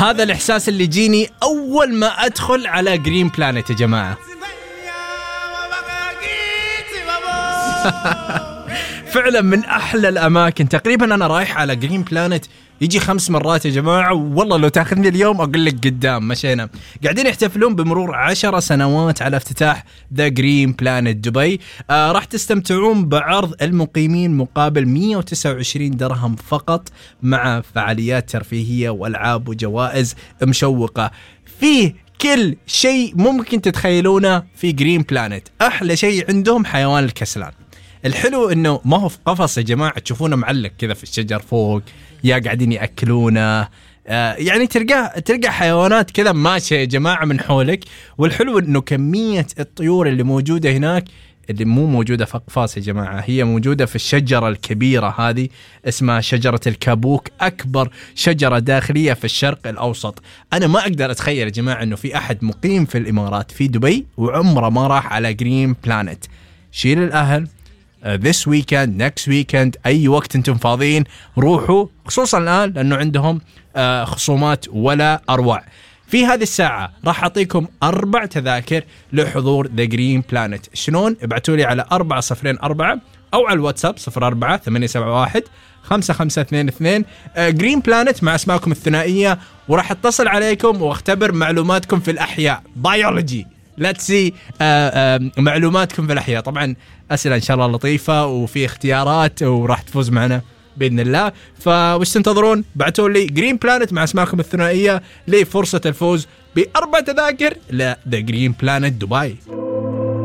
هذا الإحساس اللي جيني أول ما أدخل على جرين بلانت يا جماعة. فعلا من أحلى الأماكن. تقريبا أنا رايح على جرين بلانت يجي 5 مرات يا جماعة، والله لو تاخذني اليوم أقول لك قدام مشينا. قاعدين يحتفلون بمرور 10 سنوات على افتتاح ذا جرين بلانت دبي. راح تستمتعون بعرض المقيمين مقابل 129 درهم فقط، مع فعاليات ترفيهية والألعاب وجوائز مشوقة. فيه كل شيء ممكن تتخيلونه في جرين بلانت. أحلى شيء عندهم حيوان الكسلان. الحلو انه ما هو في قفص يا جماعه تشوفونه معلق كذا في الشجر فوق، يا قاعدين ياكلونه. يعني تلقى حيوانات كذا ماشيه يا جماعه من حولك. والحلو انه كميه الطيور اللي موجوده هناك اللي مو موجوده في قفص يا جماعه، هي موجوده في الشجره الكبيره هذه اسمها شجره الكابوك، اكبر شجره داخليه في الشرق الاوسط. انا ما اقدر اتخيل يا جماعه انه في احد مقيم في الامارات في دبي وعمره ما راح على جرين بلانت. شيل الاهل this weekend next weekend أي وقت أنتم فاضيين روحوا، خصوصا الآن لأنه عندهم خصومات ولا أروع. في هذه الساعة راح أعطيكم 4 تذاكر لحضور The Green Planet. شلون؟ ابعتوا لي على 404 أو على الواتساب 04-871-5522 Green Planet مع اسماءكم الثنائية، وراح اتصل عليكم واختبر معلوماتكم في الأحياء Biology. Let's see معلوماتكم في الأحياء. طبعا أسئلة إن شاء الله لطيفة وفي اختيارات وراح تفوز معنا بإذن الله. فوش تنتظرون؟ بعتوا لي جرين بلانت مع اسماءكم الثنائية لفرصة الفوز ب4 تذاكر ل The Green Planet دبي.